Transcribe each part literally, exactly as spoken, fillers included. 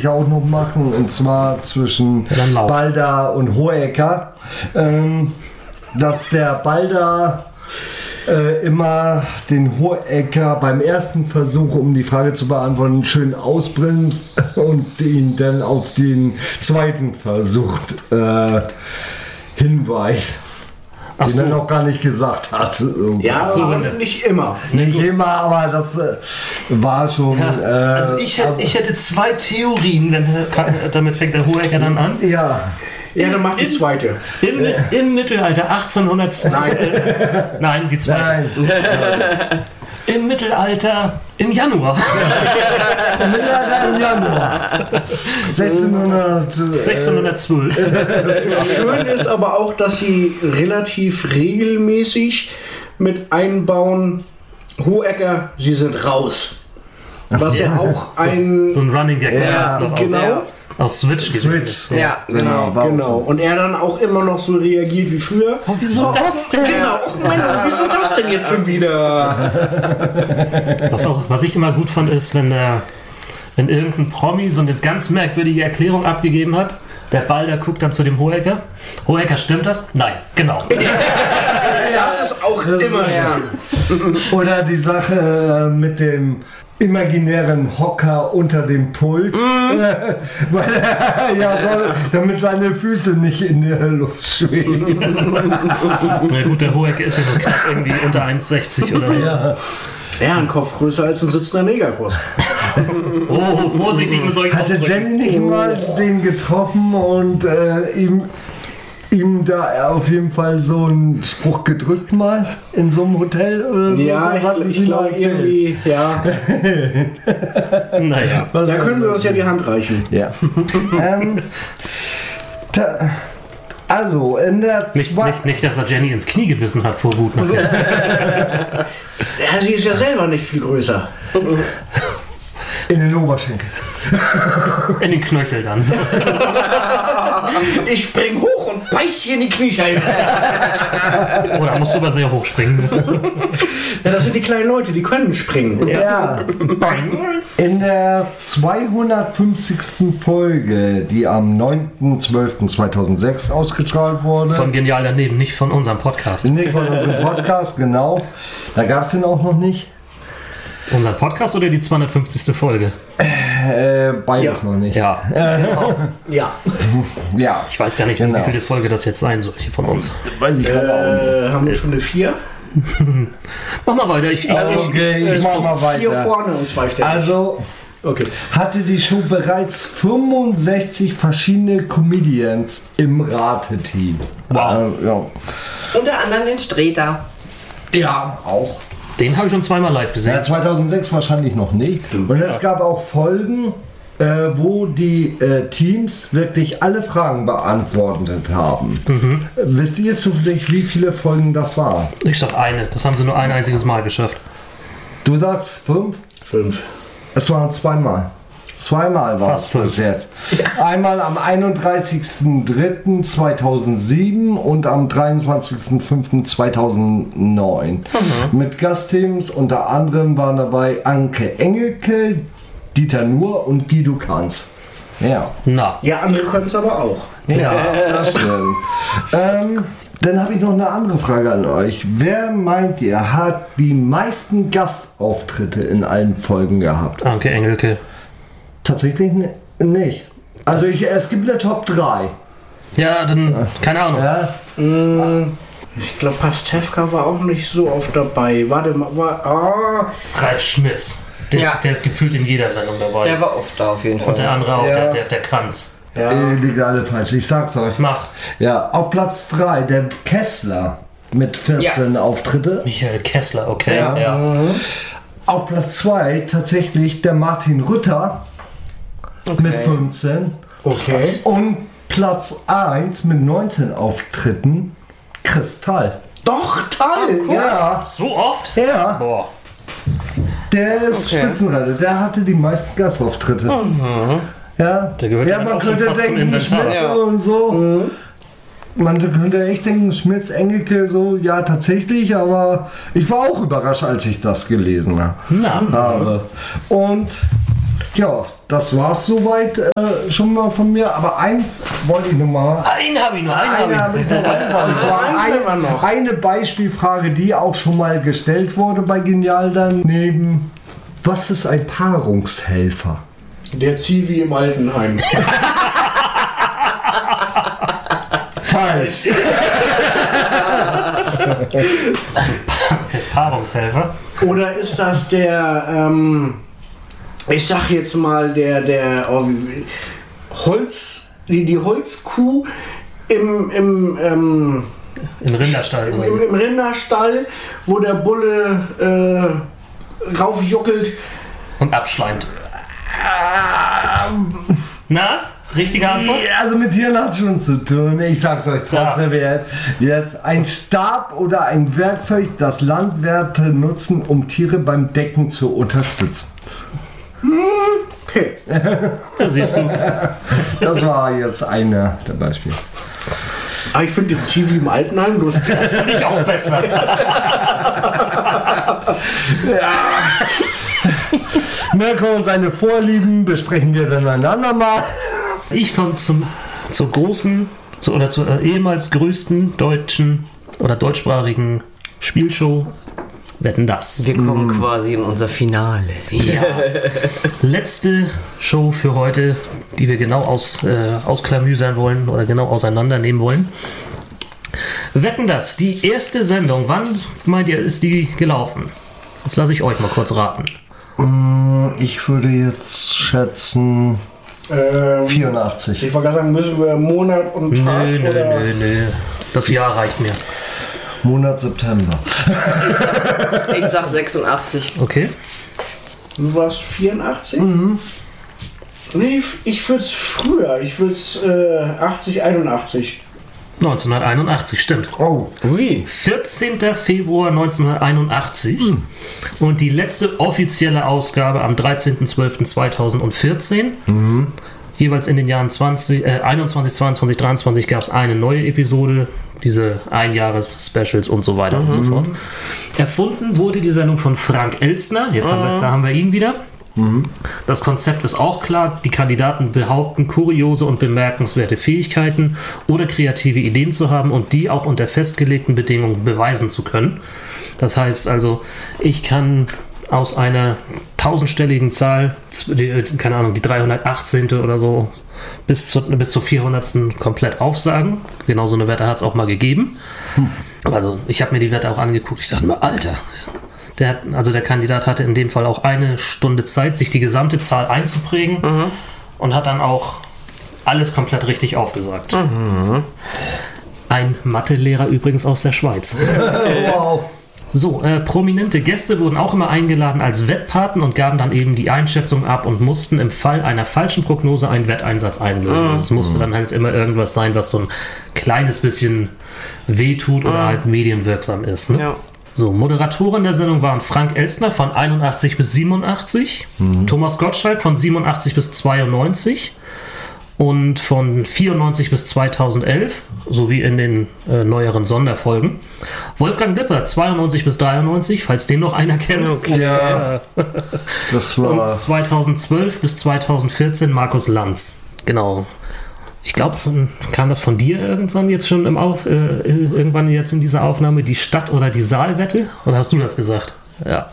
ich auch noch machen, und zwar zwischen Balda und Hohecker. Ähm, dass der Balda äh, immer den Hohecker beim ersten Versuch, um die Frage zu beantworten, schön ausbremst und ihn dann auf den zweiten Versuch äh, hinweist. Ach den so. er noch gar nicht gesagt hat. Ja, so, aber nicht immer. Nicht immer, aber das äh, war schon... Äh, Also ich, hätte, ich hätte zwei Theorien, wenn der, damit fängt der Hohecker dann an. ja. Ja, dann mach die zweite. Im, im Mittelalter achtzehnhundert... Nein. Nein, die zweite. Nein. Im Mittelalter im Januar. Im Mittelalter im Januar. sechzehnhundert, sechzehnhundertzwölf. Schön ist aber auch, dass sie relativ regelmäßig mit einbauen, Hohecker, sie sind raus. Was ja, auch ein... So ein Running Gag war Ja, jetzt noch genau. aus, aus Switch gewesen. Switch. Ja, Genau, warum? Genau. Und er dann auch immer noch so reagiert wie früher. Oh, wieso das denn? Genau. Oh mein Gott, wieso das denn jetzt schon wieder? Was, auch, was ich immer gut fand, ist, wenn, der, wenn irgendein Promi so eine ganz merkwürdige Erklärung abgegeben hat. Der Balder guckt dann zu dem Hohecker. Hohecker, stimmt das? Nein, genau. Das ist auch Das immer ist- schön. Oder die Sache äh, mit dem imaginären Hocker unter dem Pult, äh, weil er, ja, soll, damit seine Füße nicht in der Luft schweben. Na gut, der Hohecker ist ja nur knapp irgendwie unter eins sechzig oder so. Ja. Ja, ein Kopf größer als ein sitzender Negerkuss. Oh, vorsichtig mit solchen Hatte Ausdrücken. Jenny nicht mal den getroffen und äh, ihm, ihm da auf jeden Fall so einen Spruch gedrückt mal in so einem Hotel oder so? Ja, Das hat ich, sie ich noch glaube erzählt. irgendwie, ja. Naja. Was Da hat können wir das? uns ja die Hand reichen. Ja. ähm, ta, also, in der Nicht, zwei- nicht, nicht, dass er Jenny ins Knie gebissen hat vor Wut. Nach Ja, sie ist ja selber nicht viel größer. in den Oberschenkel. in den Knöchel dann. Ich spring hoch und beiß hier in die Kniescheibe. Oder musst du aber sehr hoch springen. Ja, das sind die kleinen Leute, die können springen. Ja. In der zweihundertfünfzigsten Folge, die am neunten zwölften zweitausendsechs ausgestrahlt wurde. Von Genial daneben, nicht von unserem Podcast. Nee, von unserem Podcast, genau. Da gab es den auch noch nicht. Unser Podcast oder die zweihundertfünfzigste Folge? Äh, beides Ja. noch nicht. Ja. Ja. Ja. Ich weiß gar nicht, Genau. wie viele Folge das jetzt sein soll hier von uns. Weiß ich gerade auch nicht. Äh, haben wir schon eine vier? Mach mal weiter. Ich, ich, Okay, ich mach mal Vier weiter. vorne und zwei Stellen. Also Okay. hatte die Show bereits fünfundsechzig verschiedene Comedians im Rateteam. Wow. Äh, ja. Unter anderem den Streter. ja, auch. Den habe ich schon zweimal live gesehen. Ja, zweitausendsechs wahrscheinlich noch nicht. Und es gab auch Folgen, äh, wo die äh, Teams wirklich alle Fragen beantwortet haben. Äh, Wisst ihr zufällig, wie viele Folgen das waren? Ich sag eine. Das haben sie nur ein einziges Mal geschafft. Du sagst fünf? Fünf. Es waren zweimal. Zweimal war Fast es bis fünf. jetzt. Einmal am einunddreißigsten dritten zweitausendsieben und am dreiundzwanzigsten fünften zweitausendneun. Mit Gastteams unter anderem waren dabei Anke Engelke, Dieter Nuhr und Guido Kanz. Ja. Na, Ja, andere können es aber auch. Ja, das stimmt. ähm, dann habe ich noch eine andere Frage an euch. Wer meint ihr, hat die meisten Gastauftritte in allen Folgen gehabt? Anke Engelke. Tatsächlich ni- nicht. Also ich, es gibt eine Top drei. Ja, dann, keine Ahnung. Ja? Ich glaube, Pastewka war auch nicht so oft dabei. Warte mal, war. Ah, Ralf Schmitz. Der, Ja. ist, der ist gefühlt in jeder Sendung dabei. Der war oft da auf jeden Fall. Und der andere auch, Ja. der, der, der Kanz. ja. Äh, liegt alle falsch. Ich sag's euch. Mach. Ja, auf Platz drei der Kessler mit vierzehn Auftritte. Michael Kessler, okay. Ja. Ja. Auf Platz zwei tatsächlich der Martin Rütter mit fünfzehn. Okay. Und Platz eins mit neunzehn Auftritten Kristall. Doch, toll! Ja, So oft? ja. Boah. Der ist Okay. Spitzenreiter. Der hatte die meisten Gastauftritte. Ja, Der gehört ja ja man auch schon könnte fast zum denken, Inventar. Schmitz Ja. und so. Man könnte echt denken, Schmitz, Engelke, so, ja, tatsächlich, aber ich war auch überrascht, als ich das gelesen Na. habe. Und Ja, das war's soweit äh, schon mal von mir. Aber eins wollte ich noch mal. Einen habe ich noch, einen habe ich Eine, ich noch. Und zwar ein, eine Beispielfrage, die auch schon mal gestellt wurde bei Genial daneben. Was ist ein Paarungshelfer? Der Zivi im Altenheim. Falsch. Der Paarungshelfer. Oder ist das der, ähm, ich sag jetzt mal, der, der oh, wie, Holz, die, die Holzkuh im, im, ähm, Im Rinderstall. im, im, im Rinderstall, wo der Bulle äh, raufjuckelt. Und abschleimt. Na? Richtige Antwort? Ja, also mit Tieren hat es schon zu tun. Ich sag's euch trotzdem ja. jetzt. Ein Stab oder ein Werkzeug, das Landwirte nutzen, um Tiere beim Decken zu unterstützen. Okay. Ja, siehst du. Das war jetzt eine der Beispiele. Aber ich finde den Zivi im Altenheim lustig. Das finde ich auch besser. Ja. Mirko und seine Vorlieben besprechen wir dann ein andermal. Ich komme zum zur großen zu, oder zur äh, ehemals größten deutschen oder deutschsprachigen Spielshow Wetten, das. Wir kommen mm. quasi in unser Finale. Ja. Letzte Show für heute, die wir genau aus, äh, ausklamüsern wollen oder genau auseinandernehmen wollen. Wetten, das, die erste Sendung, wann meint ihr, ist die gelaufen? Das lasse ich euch mal kurz raten. Ich würde jetzt schätzen Ähm, vierundachtzig. Ich wollte gerade sagen, müssen wir Monat und Tag Nö, nö, oder? nö, nö. Das Jahr reicht mir. Monat September. Ich sag sechsundachtzig. Okay. Du warst vierundachtzig? Mhm. Nee, ich würde es früher. Ich würde es äh, achtzig, einundachtzig. neunzehnhunderteinundachtzig, stimmt. Oh. Ui. vierzehnter Februar neunzehnhunderteinundachtzig hm. und die letzte offizielle Ausgabe am dreizehnter zwölfter zweitausendvierzehn. Mhm. Jeweils in den Jahren zwanzig, äh, einundzwanzig, zweiundzwanzig, dreiundzwanzig gab es eine neue Episode, diese Einjahres-Specials und so weiter mhm. und so fort. Erfunden wurde die Sendung von Frank Elstner, jetzt mhm. haben wir, da haben wir ihn wieder. Mhm. Das Konzept ist auch klar. Die Kandidaten behaupten, kuriose und bemerkenswerte Fähigkeiten oder kreative Ideen zu haben und die auch unter festgelegten Bedingungen beweisen zu können. Das heißt also, ich kann aus einer tausendstelligen Zahl, die, keine Ahnung, die dreihundertachtzehnte oder so, bis, zu, bis zur vierhundertsten komplett aufsagen. Genau so eine Wette hat es auch mal gegeben. Hm. Also ich habe mir die Wette auch angeguckt. Ich dachte mir, Alter, Der hat, also der Kandidat hatte in dem Fall auch eine Stunde Zeit, sich die gesamte Zahl einzuprägen mhm. und hat dann auch alles komplett richtig aufgesagt. Mhm. Ein Mathelehrer übrigens aus der Schweiz. Wow. So, äh, prominente Gäste wurden auch immer eingeladen als Wettpaten und gaben dann eben die Einschätzung ab und mussten im Fall einer falschen Prognose einen Wetteinsatz einlösen. Es mhm. musste dann halt immer irgendwas sein, was so ein kleines bisschen wehtut oder mhm. halt medienwirksam ist. Ne? Ja. So, Moderatoren der Sendung waren Frank Elstner von einundachtzig bis siebenundachtzig, mhm. Thomas Gottschalk von siebenundachtzig bis zweiundneunzig und von vierundneunzig bis zweitausendelf, sowie in den äh, neueren Sonderfolgen. Wolfgang Dipper, zweiundneunzig bis dreiundneunzig, falls den noch einer kennt. Okay. Ja, das war... Und zweitausendzwölf bis zweitausendvierzehn Markus Lanz. Genau. Ich glaube, kam das von dir irgendwann jetzt schon im Auf, äh, irgendwann jetzt in dieser Aufnahme, die Stadt- oder die Saalwette? Oder hast du das gesagt? Ja.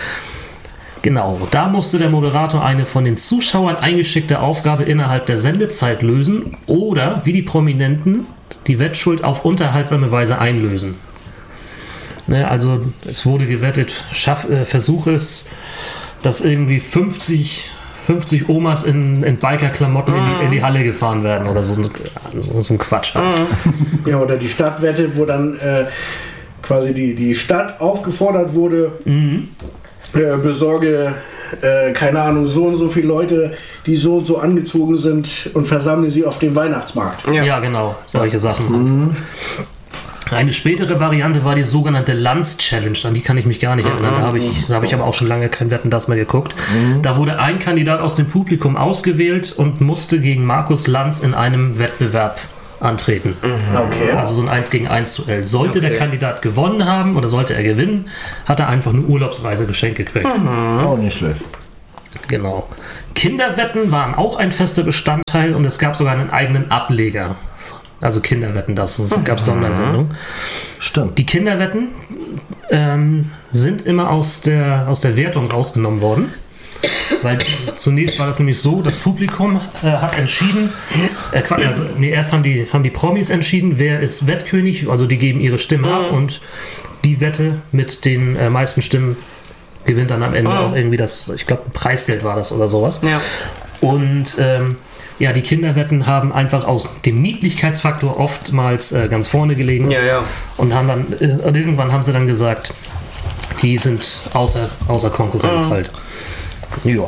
Genau, da musste der Moderator eine von den Zuschauern eingeschickte Aufgabe innerhalb der Sendezeit lösen oder, wie die Prominenten, die Wettschuld auf unterhaltsame Weise einlösen. Ne, also es wurde gewettet, schaff, äh, versuch es, dass irgendwie fünfzig... fünfzig Omas in, in Biker-Klamotten mm. in, die, in die Halle gefahren werden oder so, so, so ein Quatsch halt. Mm. Ja, oder die Stadtwette, wo dann äh, quasi die, die Stadt aufgefordert wurde, mm. äh, besorge, äh, keine Ahnung, so und so viele Leute, die so und so angezogen sind und versammle sie auf dem Weihnachtsmarkt. Ja, ja genau, solche Sachen. Mm. Eine spätere Variante war die sogenannte Lanz-Challenge, an die kann ich mich gar nicht erinnern. Da habe ich, da habe ich aber auch schon lange kein Wetten, das mehr geguckt. Mhm. Da wurde ein Kandidat aus dem Publikum ausgewählt und musste gegen Markus Lanz in einem Wettbewerb antreten. Mhm. Okay. Also so ein eins gegen eins Duell. Sollte okay. der Kandidat gewonnen haben oder sollte er gewinnen, hat er einfach eine Urlaubsreise geschenkt gekriegt. Mhm. Auch nicht schlecht. Genau. Kinderwetten waren auch ein fester Bestandteil und es gab sogar einen eigenen Ableger. Also Kinderwetten, das es gab Sondersendungen. Stimmt. Die Kinderwetten ähm, sind immer aus der, aus der Wertung rausgenommen worden. Weil zunächst war das nämlich so, das Publikum äh, hat entschieden, äh, also, nee, erst haben die, haben die Promis entschieden, wer ist Wettkönig, also die geben ihre Stimme ab und die Wette mit den äh, meisten Stimmen gewinnt dann am Ende oh. auch irgendwie das, ich glaube, ein Preisgeld war das oder sowas. Ja. Und ähm, ja, die Kinderwetten haben einfach aus dem Niedlichkeitsfaktor oftmals äh, ganz vorne gelegen. Ja, ja. Und haben dann, äh, und irgendwann haben sie dann gesagt, die sind außer, außer Konkurrenz oh. halt. Ja.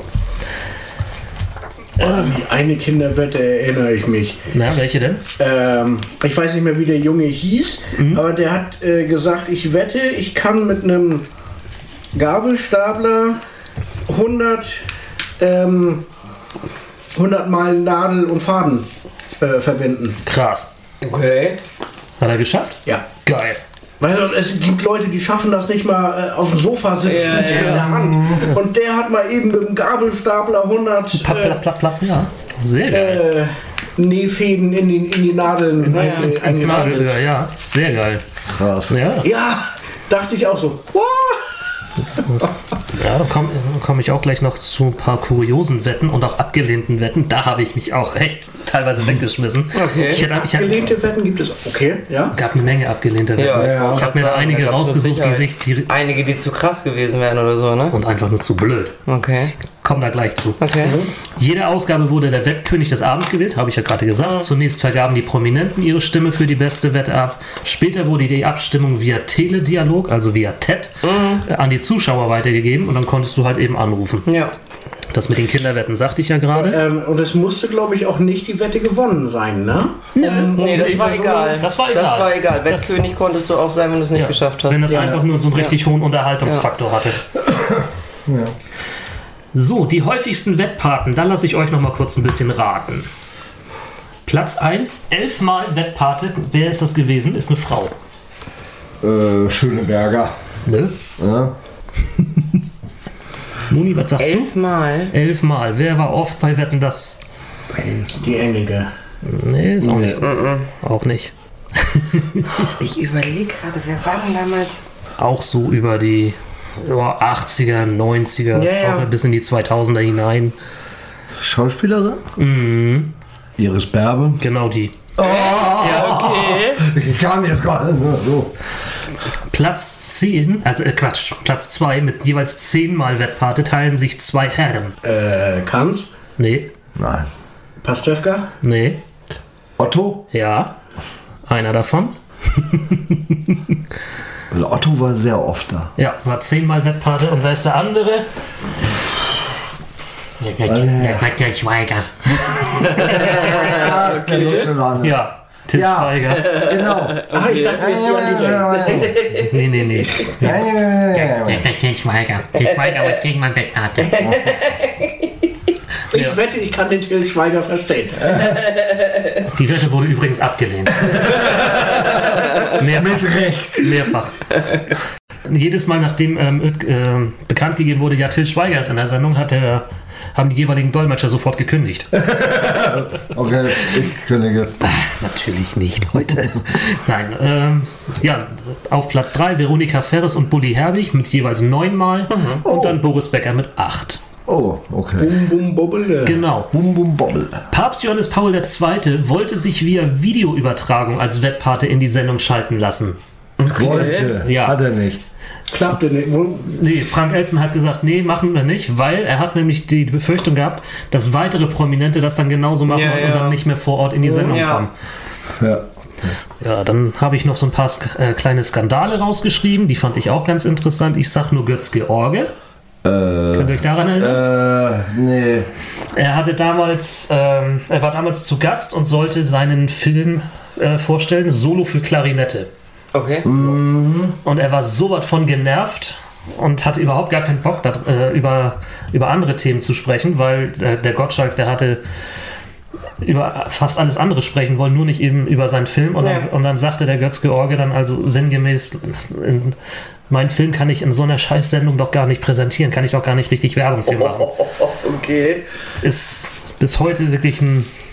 Ähm, eine Kinderwette erinnere ich mich. Na, welche denn? Ähm, ich weiß nicht mehr, wie der Junge hieß, mhm. aber der hat äh, gesagt, ich wette, ich kann mit einem Gabelstapler hundert, ähm, hundert Mal Nadel und Faden äh, verbinden. Krass. Okay. Hat er geschafft? Ja. Geil. Weil es gibt Leute, die schaffen das nicht mal äh, auf dem Sofa sitzen ja, mit ja. der Hand. Und der hat mal eben mit dem Gabelstapler hundert Plapp, plapp, plapp, plapp, ja. Sehr geil. Äh, Nähfäden in die, in die Nadeln. In, äh, ins, ins Nadelöhr, ja. Sehr geil. Krass. Ja, ja, dachte ich auch so. Ja, da komme komm ich auch gleich noch zu ein paar kuriosen Wetten und auch abgelehnten Wetten. Da habe ich mich auch echt teilweise weggeschmissen. Okay. Ich hätte, ich abgelehnte Wetten gibt es. Okay, ja. gab eine Menge abgelehnte Wetten. Ja, ja, ich habe mir sagen, einige rausgesucht, die richtig... Einige, die zu krass gewesen wären oder so, ne? Und einfach nur zu blöd. Okay. Ich komme da gleich zu. Okay. Mhm. Jede Ausgabe wurde der Wettkönig des Abends gewählt, habe ich ja gerade gesagt. Mhm. Zunächst vergaben die Prominenten ihre Stimme für die beste Wette ab. Später wurde die Abstimmung via Teledialog, also via T E D, mhm. an die Zuschauer weitergegeben und dann konntest du halt eben anrufen. Ja. Das mit den Kinderwetten sagte ich ja gerade. Ähm, und es musste, glaube ich, auch nicht die Wette gewonnen sein, ne? Nee, um, nee das, war egal. das war egal. Das war egal. Wettkönig das konntest du auch sein, wenn du es nicht ja. geschafft hast. Wenn das ja. einfach nur so einen richtig ja. hohen Unterhaltungsfaktor ja. hatte. Ja. So, die häufigsten Wettpaten, da lasse ich euch noch mal kurz ein bisschen raten. Platz eins, elfmal Wettpate. Wer ist das gewesen? Ist eine Frau. Äh, Schöneberger. Ne? Ja. Moni, was sagst Elfmal? du? Elfmal. Wer war oft bei Wetten, das? Die Engelke. Nee, ist auch nee. nicht. Mm-mm. Auch nicht. Ich überlege gerade, wer war denn damals? Auch so über die ja, achtziger, neunziger, ja, ja. auch bis in die zweitausender hinein. Schauspielerin? Mhm. Iris Berbe? Genau die. Oh, ja, okay. Ich kam jetzt gerade nur so. Platz zehn, also äh, Quatsch, Platz zwei mit jeweils zehnmal Wettpate teilen sich zwei Herren. Äh, Kanz? Nee. Nein. Pastewka? Nee. Otto? Ja. Einer davon. Otto war sehr oft da. Ja, war zehnmal Wettpate. Und wer ist der andere? Der Schweiger. Ach, der Luschelanes. Ja, Til ja, Schweiger. Genau. Ah, ich dachte, ich sehe an die Nee, nee, nee. Nein, Til Schweiger. Til Schweiger war zehnmal Wettpate. Ich Ja. wette, ich kann den Til Schweiger verstehen. Die Wette wurde übrigens abgelehnt. Mehrfach. Mit Recht. Mehrfach. Jedes Mal, nachdem ähm, äh, bekannt gegeben wurde, ja, Til Schweiger ist in der Sendung, hat er, haben die jeweiligen Dolmetscher sofort gekündigt. Okay, ich kündige. Ach, natürlich nicht heute. Nein, ähm, ja, auf Platz drei Veronika Ferres und Bully Herbig mit jeweils neunmal mhm. und Oh. dann Boris Becker mit acht. Oh, okay. Bum, bum, bobbele. Genau. Bum, bum, bobbel. Papst Johannes Paul der Zweite wollte sich via Videoübertragung als Wettpate in die Sendung schalten lassen. Wollte. Ja. Hat er nicht. Klappte nicht. Wo- Nee, Frank Elsen hat gesagt, nee, machen wir nicht, weil er hat nämlich die Befürchtung gehabt, dass weitere Prominente das dann genauso machen Ja, und ja. dann nicht mehr vor Ort in die Sendung Ja. kommen. Ja. Ja, dann habe ich noch so ein paar sk- äh, kleine Skandale rausgeschrieben, die fand ich auch ganz interessant. Ich sag nur Götz-George. Äh, Könnt ihr euch daran erinnern? äh, nee. Er hatte damals, ähm, er war damals zu Gast und sollte seinen Film äh, vorstellen, Solo für Klarinette. Okay. Und er war so was von genervt und hatte überhaupt gar keinen Bock, da, äh, über, über andere Themen zu sprechen, weil äh, der Gottschalk, der hatte über fast alles andere sprechen wollen, nur nicht eben über seinen Film. Und, Ja. dann, und dann sagte der Götz-George dann also sinngemäß, in, meinen Film kann ich in so einer Scheißsendung doch gar nicht präsentieren, kann ich doch gar nicht richtig Werbung für machen. Okay. Ist bis heute wirklich ein